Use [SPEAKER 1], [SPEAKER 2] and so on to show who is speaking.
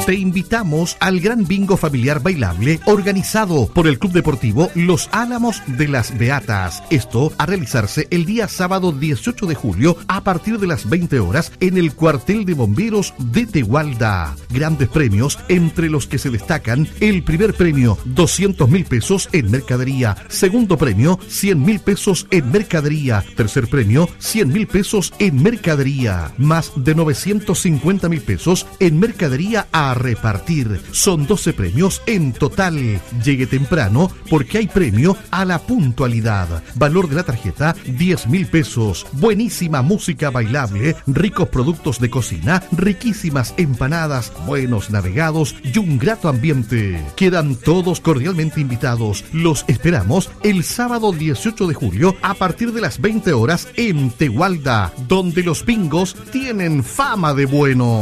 [SPEAKER 1] Te invitamos al gran bingo familiar bailable organizado por el Club Deportivo Los Álamos de las Beatas. Esto a realizarse el día sábado 18 de julio a partir de las 20 horas en el cuartel de bomberos de Tegualda. Grandes premios, entre los que se destacan el primer premio 200.000 pesos en mercadería, segundo premio 100.000 pesos en mercadería, tercer premio 100.000 pesos en mercadería, más de 950.000 pesos en mercadería a repartir. Son 12 premios en total. Llegue temprano porque hay premio a la puntualidad. Valor de la tarjeta 10.000 pesos. Buenísima música bailable, ricos productos de cocina, riquísimas empanadas, buenos navegados y un grato ambiente. Quedan todos cordialmente invitados. Los esperamos el sábado 18 de julio a partir de las 20 horas en Tegualda, donde los bingos tienen fama de bueno.